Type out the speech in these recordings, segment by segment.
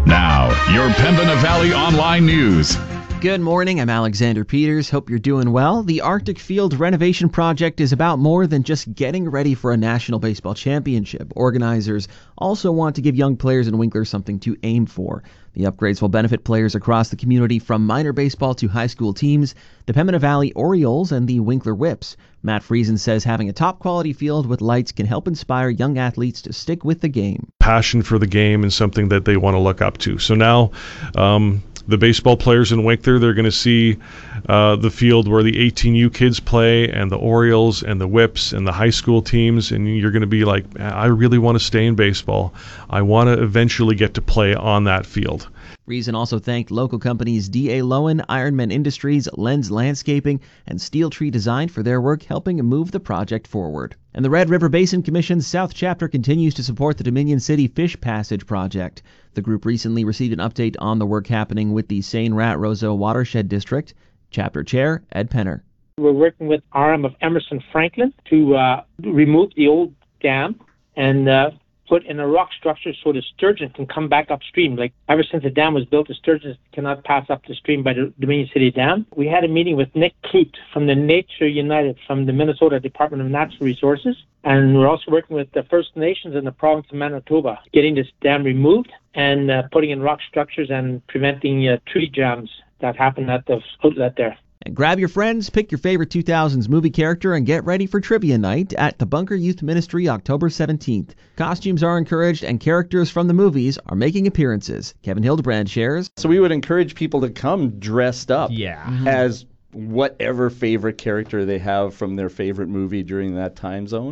Now, your Pembina Valley Online News. Good morning, I'm Alexander Peters. Hope you're doing well. The Arctic Field renovation project is about more than just getting ready for a national baseball championship. Organizers also want to give young players in Winkler something to aim for. The upgrades will benefit players across the community from minor baseball to high school teams, the Pembina Valley Orioles and the Winkler Whips. Matt Friesen says having a top-quality field with lights can help inspire young athletes to stick with the game. Passion for the game and something that they want to look up to. So now the baseball players in Winkler, they're going to see the field where the 18U kids play and the Orioles and the Whips and the high school teams, and you're going to be like, I really want to stay in baseball. I want to eventually get to play on that field. Friesen also thanked local companies D.A. Lowen, Ironman Industries, Lens Landscaping, and Steel Tree Design for their work helping move the project forward. And the Red River Basin Commission's South Chapter continues to support the Dominion City Fish Passage project. The group recently received an update on the work happening with the Seine Rat Roseau Watershed District. Chapter Chair Ed Penner. We're working with RM of Emerson Franklin to remove the old dam and put in a rock structure so the sturgeon can come back upstream. Like, ever since the dam was built, the sturgeons cannot pass up the stream by the Dominion City Dam. We had a meeting with Nick Clute from the Nature United from the Minnesota Department of Natural Resources, and we're also working with the First Nations in the province of Manitoba, getting this dam removed and putting in rock structures and preventing tree jams that happen at the outlet there. And grab your friends, pick your favorite 2000s movie character, and get ready for Trivia Night at the Bunker Youth Ministry October 17th. Costumes are encouraged and characters from the movies are making appearances. Kevin Hildebrand shares. So we would encourage people to come dressed up Mm-hmm. as whatever favorite character they have from their favorite movie during that time zone.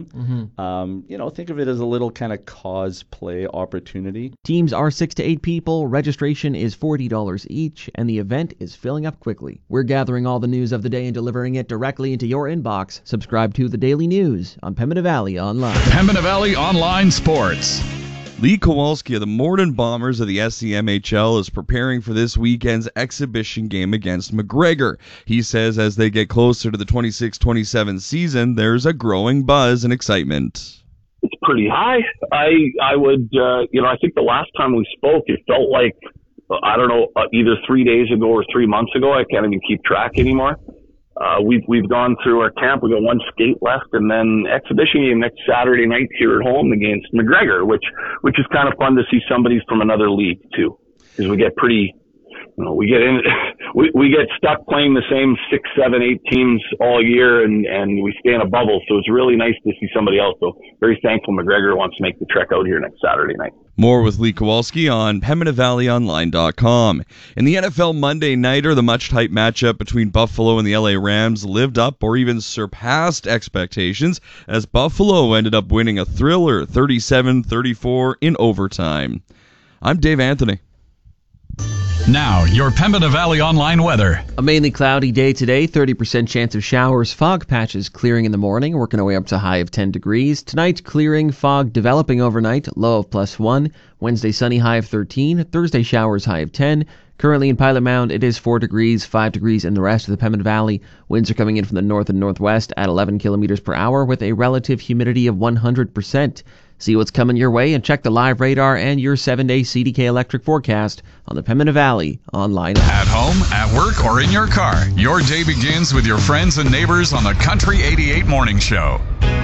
Think of it as a little kind of cosplay opportunity. Teams are 6 to 8 people, registration is $40 each, and the event is filling up quickly. We're gathering all the news of the day and delivering it directly into your inbox. Subscribe to the Daily News on Pembina Valley Online. Pembina Valley Online Sports. Lee Kowalski of the Morden Bombers of the SCMHL is preparing for this weekend's exhibition game against McGregor. He says as they get closer to the 26-27 season, there's a growing buzz and excitement. It's pretty high. I would, I think the last time we spoke, it felt like, either 3 days ago or 3 months ago. I can't even keep track anymore. We've gone through our camp. We got one skate left, and then exhibition game next Saturday night here at home against McGregor, which is kind of fun to see somebody from another league too, because we get pretty, we get stuck playing the same 6, 7, 8 teams all year, and we stay in a bubble. So it's really nice to see somebody else. So very thankful McGregor wants to make the trek out here next Saturday night. More with Lee Kowalski on PembinaValleyOnline.com. In the NFL Monday Nighter, the much-hyped matchup between Buffalo and the LA Rams lived up or even surpassed expectations as Buffalo ended up winning a thriller 37-34 in overtime. I'm Dave Anthony. Now, your Pembina Valley Online weather. A mainly cloudy day today, 30% chance of showers, fog patches clearing in the morning, working our way up to a high of 10 degrees. Tonight, clearing, fog developing overnight, low of +1. Wednesday, sunny, high of 13. Thursday, showers, high of 10. Currently in Pilot Mound, it is 4 degrees, 5 degrees in the rest of the Pembina Valley. Winds are coming in from the north and northwest at 11 kilometers per hour with a relative humidity of 100%. See what's coming your way and check the live radar and your 7-day CDK electric forecast on the Pembina Valley Online app. At home, at work, or in your car, your day begins with your friends and neighbors on the Country 88 Morning Show.